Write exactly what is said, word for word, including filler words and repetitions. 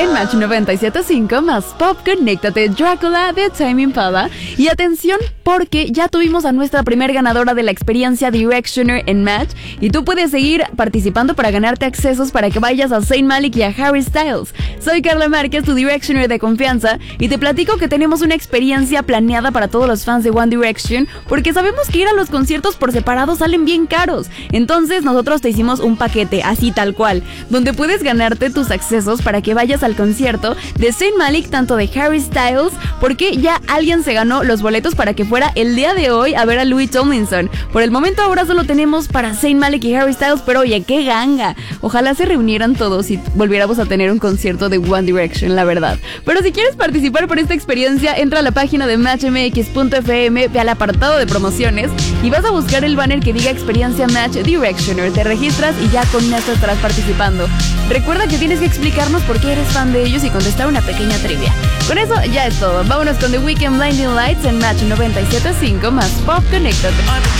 En Match noventa y siete punto cinco más Pop, conéctate Drácula de Tame Impala. Y atención, porque ya tuvimos a nuestra primer ganadora de la experiencia Directioner en Match. Y tú puedes seguir participando para ganarte accesos para que vayas a Zayn Malik y a Harry Styles. Soy Carla Márquez, tu Directioner de confianza, y te platico que tenemos una experiencia planeada para todos los fans de One Direction, porque sabemos que ir a los conciertos por separado salen bien caros. Entonces nosotros te hicimos un paquete, así tal cual, donde puedes ganarte tus accesos para que vayas al concierto de Zayn Malik, tanto de Harry Styles, porque ya alguien se ganó los boletos para que fuera el día de hoy a ver a Louis Tomlinson. Por el momento ahora solo tenemos para Zayn Malik y Harry Styles, pero oye, qué ganga. Ojalá se reunieran todos y volviéramos a tener un concierto de One Direction, la verdad. Pero si quieres participar por esta experiencia, entra a la página de match m x punto f m, ve al apartado de promociones y vas a buscar el banner que diga experiencia Match Directioner. Te registras y ya con esto estarás participando. Recuerda que tienes que explicarnos por qué eres fan de ellos y contestar una pequeña trivia. Con eso ya es todo. Vámonos con The Weeknd Blinding Lights en Match noventa y siete punto cinco más Pop, conéctate.